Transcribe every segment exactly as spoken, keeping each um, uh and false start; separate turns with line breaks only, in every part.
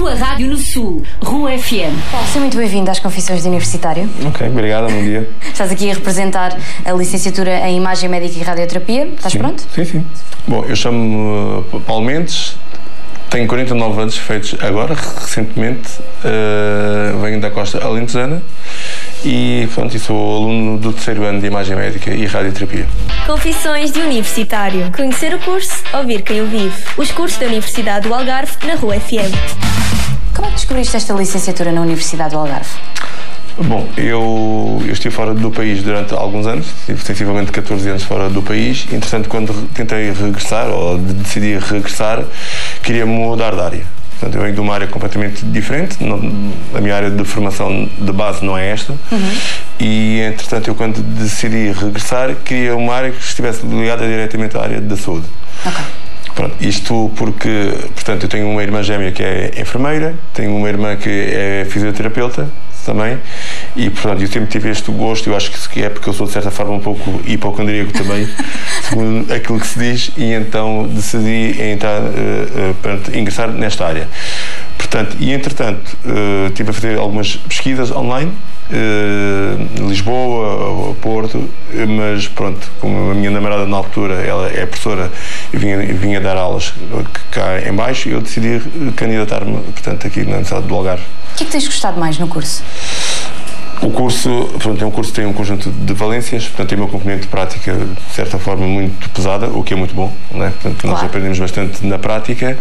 tua rádio no Sul, Rua F M.
Paulo, seja muito bem-vindo às Confissões de Universitário.
Ok, obrigado, bom dia.
Estás aqui a representar a licenciatura em Imagem Médica e Radioterapia. Estás
sim,
pronto?
Sim, sim. Bom, eu chamo-me uh, Paulo Mendes, tenho quarenta e nove anos feitos agora, recentemente, uh, venho da costa alentejana e, pronto, e sou aluno do terceiro ano de Imagem Médica e Radioterapia.
Confissões de Universitário. Conhecer o curso, ouvir quem o vive. Os cursos da Universidade do Algarve na Rua F M.
Como é que descobriste esta licenciatura na Universidade do Algarve?
Bom, eu, eu estive fora do país durante alguns anos, estive sensivelmente catorze anos fora do país. Entretanto, quando tentei regressar, ou decidi regressar, queria mudar de área. Portanto, eu venho de uma área completamente diferente, não, a minha área de formação de base não é esta, uhum. E, entretanto, eu quando decidi regressar, queria uma área que estivesse ligada diretamente à área da saúde.
Ok.
Pronto, isto porque, portanto, eu tenho uma irmã gêmea que é enfermeira, tenho uma irmã que é fisioterapeuta também, e, portanto, eu sempre tive este gosto. Eu acho que é porque eu sou, de certa forma, um pouco hipocondríaco também, segundo aquilo que se diz, e então decidi entrar, uh, uh, portanto, ingressar nesta área. Portanto, e, entretanto, uh, estive a fazer algumas pesquisas online, Uh, Lisboa, Porto, mas pronto, como a minha namorada na altura, ela é professora e vinha, vinha dar aulas cá em baixo, eu decidi candidatar-me, portanto, aqui na Universidade do Algarve.
O que é que tens gostado mais no curso?
O curso, portanto, é um curso que tem um conjunto de valências, portanto, tem uma componente prática, de certa forma, muito pesada, o que é muito bom, não é? Portanto, nós claro. aprendemos bastante na prática.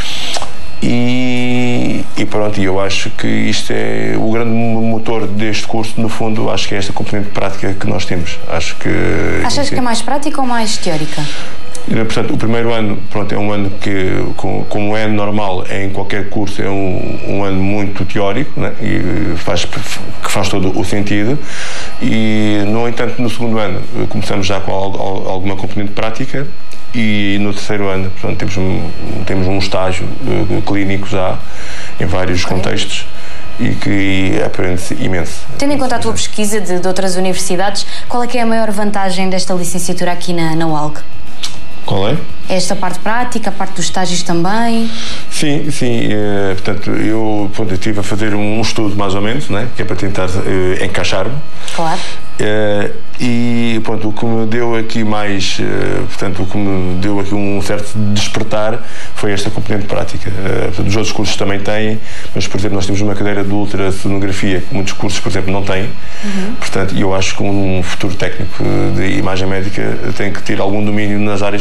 E, e pronto, eu acho que isto é o grande motor deste curso. No fundo, acho que é esta componente prática que nós temos. Acho que...
Achas que é mais prática ou mais teórica?
Portanto, o primeiro ano, pronto, é um ano que, como é normal em qualquer curso, é um, um ano muito teórico, né? E faz, que faz todo o sentido. E, no entanto, no segundo ano começamos já com alguma componente prática. E no terceiro ano, portanto, temos um, temos um estágio uh, clínico já, em vários okay. contextos, e que aprende-se imenso.
Tendo em conta a tua pesquisa de, de outras universidades, qual é que é a maior vantagem desta licenciatura aqui na, na U A L C?
Qual é?
Esta parte prática, a parte dos estágios também?
Sim, sim. Eh, portanto, eu, pronto, eu estive a fazer um estudo, mais ou menos, né, que é para tentar eh, encaixar-me.
Claro.
Eh, e, pronto, o que me deu aqui mais, eh, portanto, o que me deu aqui um certo despertar foi esta componente prática. Eh, portanto, os outros cursos também têm, mas, por exemplo, nós temos uma cadeira de ultrassonografia que muitos cursos, por exemplo, não têm. Uhum. Portanto, eu acho que um futuro técnico de imagem médica tem que ter algum domínio nas áreas